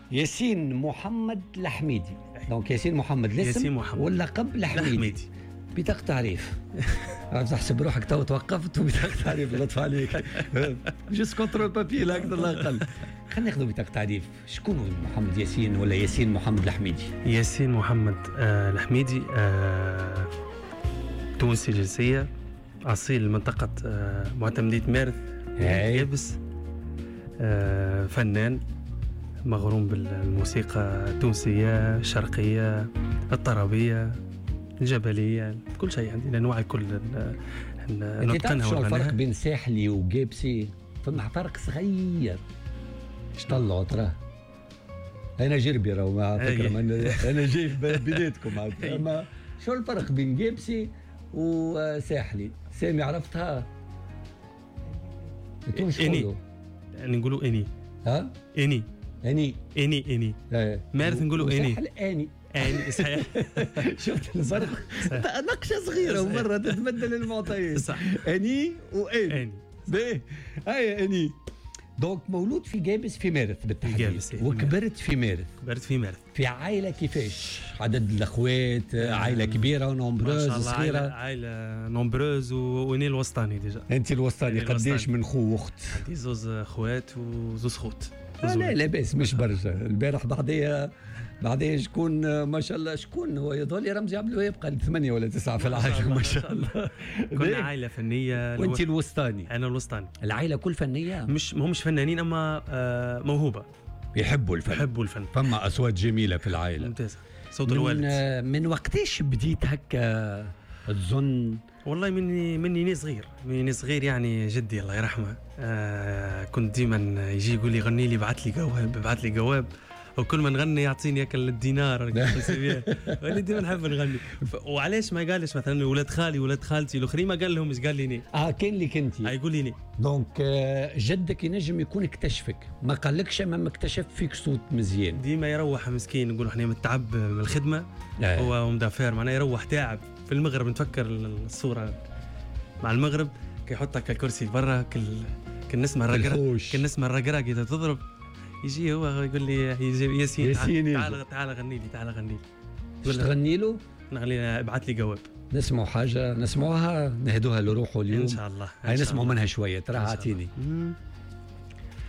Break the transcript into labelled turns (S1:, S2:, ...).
S1: ياسين محمد الحميدي. دونك ياسين محمد الاسم واللقب الحميدي. بطاقة تعريف. تحسب روحك تو توقفت وبطاقة تعريف. لطف عليك. جست كونترول بابي لا أكثر لا أقل. خلينا ناخذ بطاقة تعريف. شكون محمد ياسين ولا ياسين محمد الحميدي؟
S2: ياسين محمد الحميدي تونسي جنسية، أصيل منطقة معتمدية مارث يابس، فنان مغروم بالموسيقى التونسية الشرقية الطربية الجبلية، كل شيء عندنا أنواع كل
S1: نتقنها. شو الفرق بين ساحلي وجيبسي؟ فما فرق صغير. اش طلعوا تراه انا جربي راهو على فكره انا جاي في بدايتكم. اما شو الفرق بين جيبسي وساحلي؟ سامي عرفتها؟
S2: اني يعني نقولوا اني
S1: ها اني
S2: مارث نقولوا
S1: اني
S2: صحيح.
S1: شفت الفرق؟ نقشه صغيره ومره تتبدل المعطيات.
S2: صح.
S1: اني واني باهي. هاي اني. دونك مولود في جابس في مارث بالتحديد، وكبرت في مارث. في عائله كيفاش؟ عدد الاخوات؟ عائله كبيره ونومبروز صغيره؟
S2: عائله نومبروز واني الوسطاني ديجا.
S1: انت الوسطاني. قداش من خو واخت؟
S2: عندي زوز اخوات وزوز خوت.
S1: لا لاباس مش برشا. البارح بعديها شكون ما شاء الله؟ شكون هو؟ يظل رمزي عبد الوهاب قال 8 ولا 9 في العائله ما شاء الله.
S2: كنا عائله فنيه.
S1: وانت الوسطاني؟
S2: انا الوسطاني.
S1: العائله كل فنيه؟
S2: مش فنانين اما موهوبه،
S1: يحبوا الفن. فما اصوات جميله في العائله
S2: ممتازه. صوت الوالد.
S1: من وقتاش بديت هكا تظن؟
S2: والله مني صغير يعني جدي الله يرحمه كنت ديما يجي يقول لي غني لي، بعث لي جواب وكل ما نغني يعطيني ياكل الدينار. وانا ديما نحب نغني. وعلاش ما قالش مثلا ولاد خالي ولاد خالتي الاخرين ما قال لهم؟ ايش قال لي ني؟
S1: كان لك انت؟
S2: يقول لي ني.
S1: دونك جدك ينجم يكون اكتشفك، ما قالكش ما اكتشف فيك صوت مزيان؟
S2: ديما يروح مسكين، نقولوا احنا متعب من الخدمه. هو مدافر معناه يروح تعب في المغرب. نتفكر الصوره مع المغرب كي يحطك الكرسي برا، كل نسمع الرقراق اذا تضرب يجي هو يقول لي ياسين تعال غني لي.
S1: باش تغني له؟
S2: نغني ابعث لي جواب.
S1: نسمعوا حاجه نسمعوها نهدوها لروحه اليوم
S2: ان شاء الله.
S1: هاي نسمعوا منها شويه. ترى اعطيني.